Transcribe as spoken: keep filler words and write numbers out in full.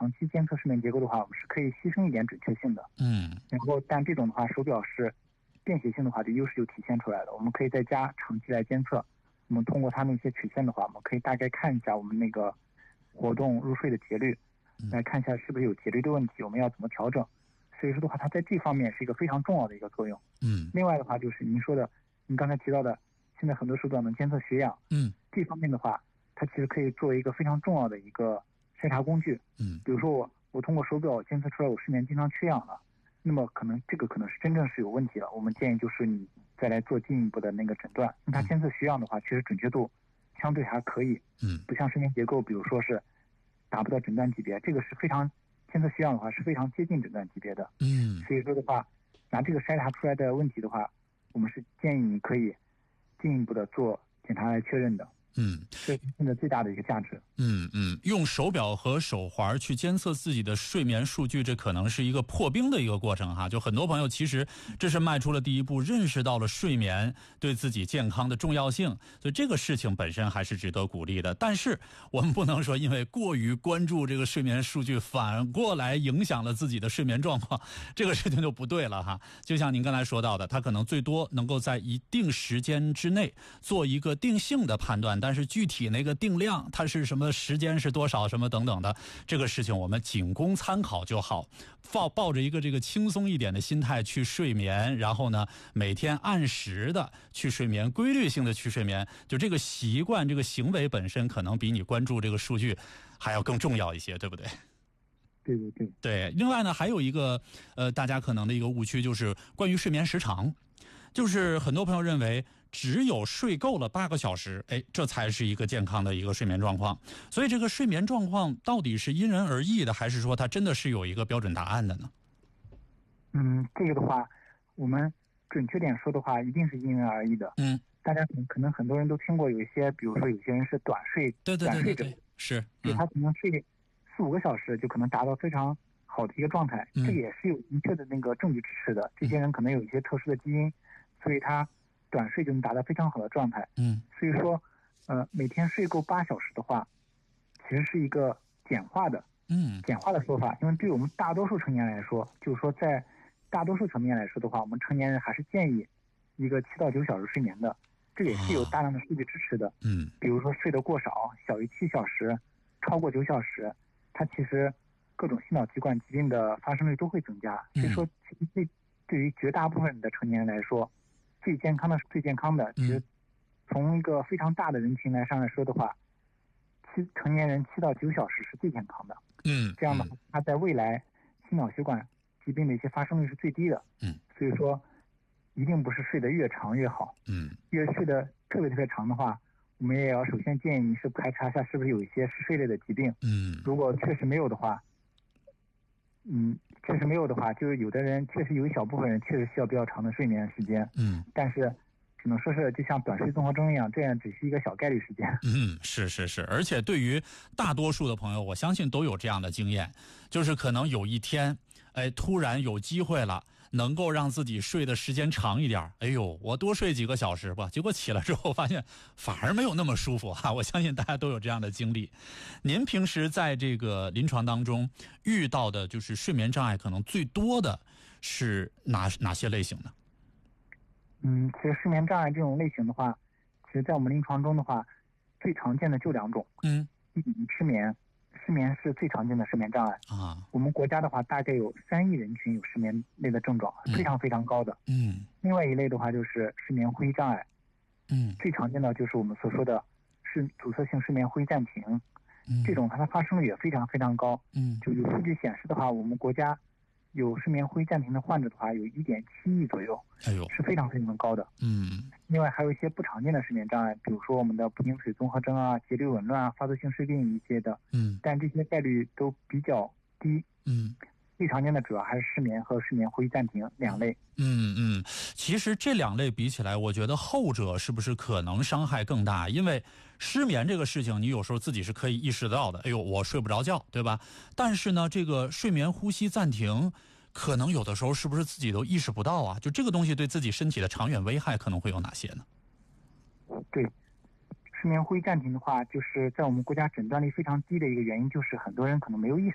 长期监测睡眠结构的话，我们是可以牺牲一点准确性的。 嗯， 然后但这种的话，手表是便携性的话，这优势就体现出来了。我们可以在家长期来监测，我们通过它那些曲线的话，我们可以大概看一下我们那个活动入睡的节律，来看一下是不是有节律的问题，我们要怎么调整。所以说的话，它在这方面是一个非常重要的一个作用。 嗯， 另外的话就是您说的，您刚才提到的，现在很多手表能监测血氧， 嗯， 这方面的话，它其实可以作为一个非常重要的一个筛查工具。 嗯， 比如说我我通过手表监测出来我睡眠经常缺氧了，那么可能这个可能是真正是有问题了，我们建议就是你再来做进一步的那个诊断。那它监测血氧的话，确实准确度相对还可以， 嗯， 不像睡眠结构，比如说是达不到诊断级别，这个是非常监测血氧的话是非常接近诊断级别的。 嗯， 所以说的话，拿这个筛查出来的问题的话，我们是建议你可以进一步的做检查来确认的。 嗯， 这是现在最大的一个价值。 嗯嗯，用手表和手环去监测自己的睡眠数据，这可能是一个破冰的一个过程哈。就很多朋友其实这是迈出了第一步，认识到了睡眠对自己健康的重要性，所以这个事情本身还是值得鼓励的。但是我们不能说因为过于关注这个睡眠数据，反过来影响了自己的睡眠状况，这个事情就不对了哈。就像您刚才说到的，它可能最多能够在一定时间之内做一个定性的判断，但是具体那个定量它是什么时间是多少什么等等的，这个事情我们仅供参考就好，抱抱着一个这个轻松一点的心态去睡眠，然后呢每天按时的去睡眠，规律性的去睡眠，就这个习惯这个行为本身可能比你关注这个数据还要更重要一些，对不对？ 对对对对。另外呢还有一个呃大家可能的一个误区，就是关于睡眠时长，就是很多朋友认为只有睡够了八个小时，哎，这才是一个健康的一个睡眠状况。所以这个睡眠状况到底是因人而异的，还是说它真的是有一个标准答案的呢？ 嗯，这个的话，我们准确点说的话，一定是因人而异的。 嗯， 大家可能很多人都听过有一些，比如说有些人是短睡， 对对对对对， 短睡者， 是， 就他可能睡四五个小时就可能达到非常好的一个状态， 嗯、 这个也是有明确的那个证据支持的。这些人可能有一些特殊的基因，所以他短睡就能达到非常好的状态。 嗯， 所以说，呃，每天睡够八小时的话，其实是一个简化的， 嗯， 简化的说法。因为对我们大多数成年人来说，就是说在大多数层面来说的话，我们成年人还是建议一个七到九小时睡眠的，这也是有大量的数据支持的。 嗯， 比如说睡得过少，小于七小时，超过九小时，它其实各种心脑血管疾病的发生率都会增加。所以说，其实对对于绝大部分的成年人来说，最健康的是最健康的。其实从一个非常大的人群来上来说的话，七成年人七到九小时是最健康的。 嗯， 这样的话，它在未来心脑血管疾病的一些发生率是最低的。 嗯， 所以说一定不是睡得越长越好。 嗯， 越睡得特别特别长的话，我们也要首先建议你是排查一下是不是有一些嗜睡类的疾病。 嗯， 如果确实没有的话，嗯，确实没有的话，就是有的人确实有一小部分人确实需要比较长的睡眠时间。 嗯， 但是只能说是就像短睡综合征一样，这样只是一个小概率事件。 嗯，是是是，而且对于大多数的朋友，我相信都有这样的经验，就是可能有一天，哎，突然有机会了，能够让自己睡的时间长一点，哎呦，我多睡几个小时吧，结果起来之后发现反而没有那么舒服哈、啊。我相信大家都有这样的经历。您平时在这个临床当中遇到的就是睡眠障碍可能最多的是哪哪些类型呢？ 嗯，其实睡眠障碍这种类型的话，其实在我们临床中的话，最常见的就两种。 嗯， 一失眠，失眠是最常见的睡眠障碍啊。 我们国家的话，大概有三亿人群有失眠类的症状，非常非常高的。 嗯。 另外一类的话就是失眠呼吸障碍。 嗯。 最常见的就是我们所说的是阻塞性睡眠呼吸暂停。嗯。这种它的发生率也非常非常高。 嗯。 就有数据显示的话，我们国家有睡眠呼吸暂停的患者的话，有一点七亿左右。 哎呦， 是非常非常高的。 嗯。 另外还有一些不常见的睡眠障碍，比如说我们的不宁水综合征啊、节律紊乱啊、发作性睡病一些的。 嗯。 但这些概率都比较低。 嗯。 最常见的主要还是失眠和睡眠呼吸暂停两类。 嗯嗯，其实这两类比起来，我觉得后者是不是可能伤害更大？因为失眠这个事情，你有时候自己是可以意识到的。哎呦，我睡不着觉，对吧？但是呢，这个睡眠呼吸暂停，可能有的时候是不是自己都意识不到啊？就这个东西对自己身体的长远危害可能会有哪些呢？ 对，睡眠呼吸暂停的话，就是在我们国家诊断率非常低的一个原因，就是很多人可能没有意识